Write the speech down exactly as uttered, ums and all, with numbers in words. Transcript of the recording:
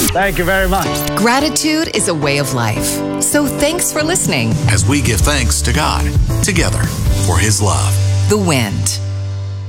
Thank you very much. Gratitude is a way of life. So thanks for listening. As we give thanks to God together for His love. The Wind.